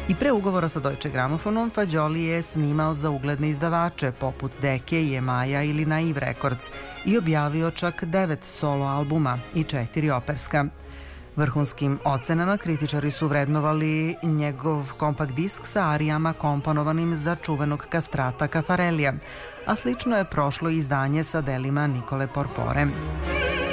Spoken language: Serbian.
I pre ugovora sa Deutsche Gramophonom Fagioli je snimao za ugledne izdavače poput Decche, EMI-a ili Naive Records i objavio čak 9 solo albuma i 4 operska. Vrhunskim ocenama kritičari su vrednovali njegov kompakt disk sa arijama komponovanim za čuvenog kastrata Caffarellija, a slično je prošlo izdanje sa delima Nicole Porpore.